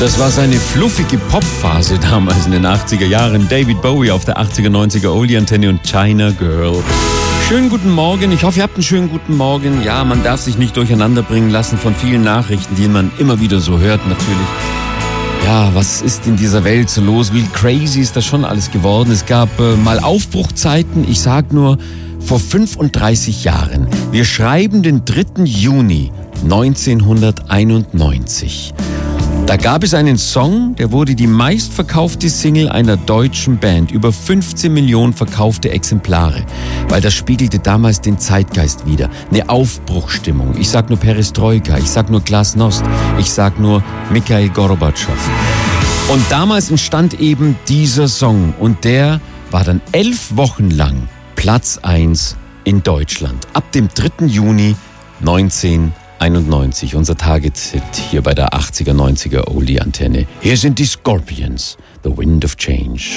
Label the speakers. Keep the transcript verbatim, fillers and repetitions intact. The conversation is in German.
Speaker 1: Das war seine fluffige Popphase damals in den achtziger Jahren. David Bowie auf der achtziger, neunziger Oldie-Antenne und China Girl. Schönen guten Morgen. Ich hoffe, ihr habt einen schönen guten Morgen. Ja, man darf sich nicht durcheinander bringen lassen von vielen Nachrichten, die man immer wieder so hört natürlich. Ja, was ist in dieser Welt so los? Wie crazy ist das schon alles geworden? Es gab äh, mal Aufbruchzeiten. Ich sag nur, vor fünfunddreißig Jahren. Wir schreiben den dritten Juni neunzehnhunderteinundneunzig. Da gab es einen Song, der wurde die meistverkaufte Single einer deutschen Band. Über fünfzehn Millionen verkaufte Exemplare. Weil das spiegelte damals den Zeitgeist wider. Eine Aufbruchstimmung. Ich sag nur Perestroika, ich sag nur Glasnost, ich sag nur Michail Gorbatschow. Und damals entstand eben dieser Song. Und der war dann elf Wochen lang Platz eins in Deutschland. Ab dem dritten Juni neunzehnhunderteinundneunzig. Unser Target-Hit hier bei der achtziger, neunziger Oldie-Antenne. Hier sind die Scorpions, The Wind of Change.